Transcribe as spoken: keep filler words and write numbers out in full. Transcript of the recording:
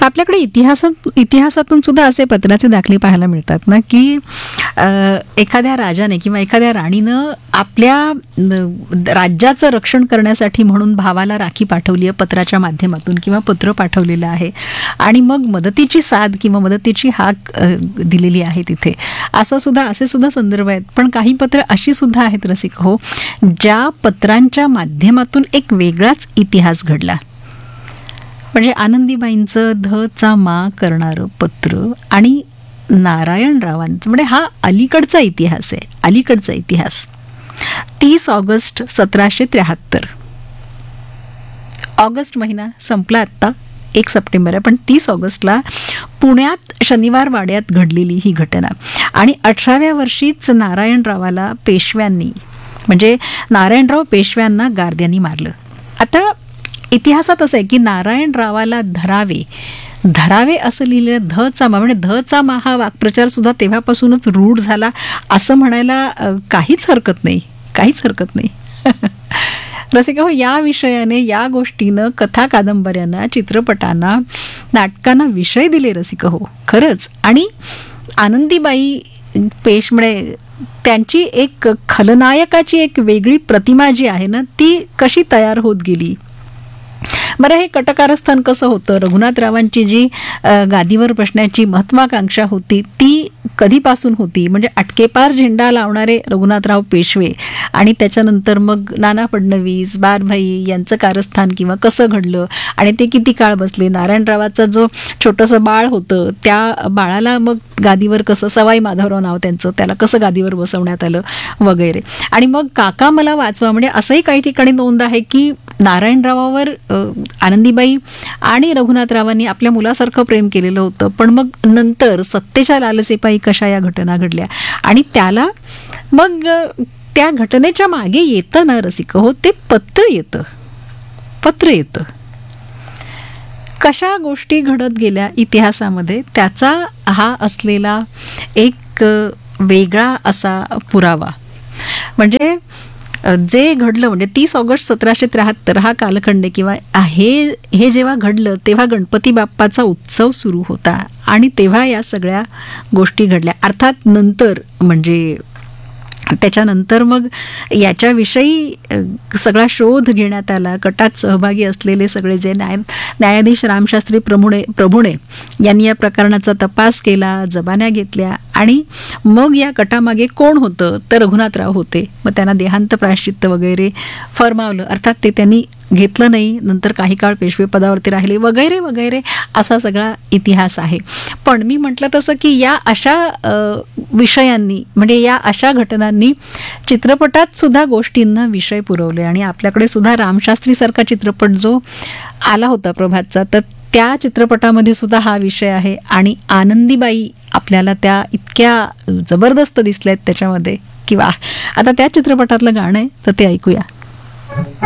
आपल्याकडे इतिहासात इतिहासातून सुद्धा असे पत्राचे दाखले पाहायला मिळतात ना, की अ, एखाद्या राजाने किंवा एखाद्या राणीनं आपल्या अ, राज्याचं रक्षण करण्यासाठी म्हणून भावाला राखी पाठवली आहे पत्राच्या माध्यमातून किंवा पत्र पाठवलेलं आहे आणि मग मदतीची साथ किंवा मदतीची हाक अ, दिलेली आहे तिथे. असं सुद्धा असे सुद्धा संदर्भ आहेत. पण काही पत्र अशी सुद्धा आहेत रसिक हो, ज्या पत्रांच्या माध्यमातून एक वेगळाच इतिहास घडला. म्हणजे आनंदीबाईंचं ध चा मा करणारं पत्र आणि नारायणरावांचं, म्हणजे हा अलीकडचा इतिहास आहे, अलीकडचा इतिहास. तीस ऑगस्ट सतराशे त्र्याहत्तर, ऑगस्ट महिना संपला आत्ता, एक सप्टेंबर आहे, पण तीस ऑगस्टला पुण्यात शनिवार वाड्यात घडलेली ही घटना. आणि अठराव्या वर्षीच नारायणरावाला पेशव्यांनी, म्हणजे नारायणराव पेशव्यांना गारद्यांनी मारलं. आता इतिहासात असं आहे की नारायणरावाला धरावे धरावे असं लिहिलेलं ध चा मा, म्हणजे ध चा मा हा वाक्प्रचार सुद्धा तेव्हापासूनच रूढ झाला असं म्हणायला अ, काहीच हरकत नाही, काहीच हरकत नाही. रसिका हो, या विषयाने, या गोष्टीनं कथा कादंबऱ्यांना, चित्रपटांना, नाटकांना विषय दिले रसिका हो, खरंच. आणि आनंदीबाई पेश म्हणजे त्यांची एक खलनायकाची एक वेगळी प्रतिमा जी आहे ना, ती कशी तयार होत गेली. बरं, हे कटकारस्थान कसं होतं, रघुनाथरावांची जी अ, गादीवर बसण्याची महत्वाकांक्षा होती ती कधीपासून होती, म्हणजे अटकेपार झेंडा लावणारे रघुनाथराव पेशवे आणि त्याच्यानंतर मग नाना फडणवीस, बारभाई यांचं कारस्थान किंवा कसं घडलं आणि ते किती काळ बसले. नारायणरावाचा जो छोटंसं बाळ होतं त्या बाळाला मग गादीवर कसं, सवाई माधवराव नाव त्यांचं, त्याला कसं गादीवर बसवण्यात आलं वगैरे. आणि मग काका मला वाचवा, म्हणजे असंही काही ठिकाणी नोंद आहे की नारायणरावावर अ, आनंदीबाई आणि रघुनाथरावांनी आपल्या मुलासारखं प्रेम केलेलं होतं. पण मग नंतर सत्तेच्या लालसेपायी कशा या घटना घडल्या आणि त्याला मग अ, त्या घटनेच्या मागे येतं ना रसिक हो, ते पत्र येतं, पत्र येतं. कशा गोष्टी घडत गेल्या इतिहासामध्ये त्याचा हा असलेला एक अ, वेगळा असा पुरावा. म्हणजे जे घडलं, म्हणजे तीस ऑगस्ट सतराशे त्र्याहत्तर हा कालखंड किंवा हे हे जेव्हा घडलं तेव्हा गणपती बाप्पाचा उत्सव सुरू होता आणि तेव्हा या सगळ्या गोष्टी घडल्या. अर्थात नंतर म्हणजे त्याच्यानंतर मग याच्याविषयी अ, सगळा शोध घेण्यात आला. कटात सहभागी असलेले सगळे जे न्याय न्यायाधीश रामशास्त्री प्रभुणे प्रभुणे यांनी या प्रकरणाचा तपास केला, जबान्या घेतल्या आणि मग या कटामागे कोण होतं तर रघुनाथराव होते. मग त्यांना देहांत प्रायश्चित्त वगैरे फरमावलं, अर्थात ते त्यांनी घेतलं नाही. नंतर काही काळ पेशवे पदावरती राहिले वगैरे वगैरे असा सगळा इतिहास आहे. पण मी म्हटलं तसं की या अशा अ, विषयांनी, म्हणजे या अशा घटनांनी चित्रपटात सुद्धा गोष्टींना विषय पुरवले. आणि आपल्याकडे सुद्धा रामशास्त्री सारखा चित्रपट जो आला होता प्रभातचा, तर त्या चित्रपटामध्ये सुद्धा हा विषय आहे. आणि आनंदीबाई आपल्याला त्या इतक्या जबरदस्त दिसल्यात त्याच्यामध्ये, किंवा आता त्या चित्रपटातलं गाणं आहे तर ते ऐकूया.